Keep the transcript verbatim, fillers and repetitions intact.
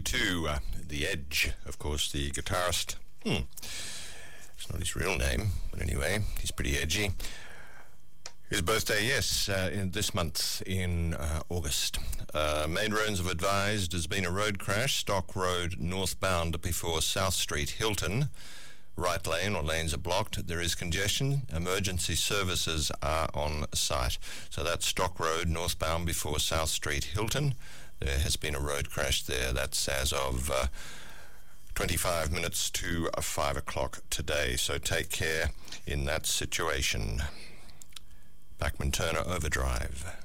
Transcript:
to uh, The Edge, of course, the guitarist. Hmm. It's not his real name, but anyway, he's pretty edgy. His birthday, yes, uh, in this month in uh, August. Uh, main roads have advised there's been a road crash, Stock Road northbound before South Street, Hilton. Right lane or lanes are blocked. There is congestion. Emergency services are on site. So that's Stock Road northbound before South Street, Hilton. There has been a road crash there. That's as of uh, twenty-five minutes to uh, five o'clock today. So take care in that situation. Bachman Turner Overdrive.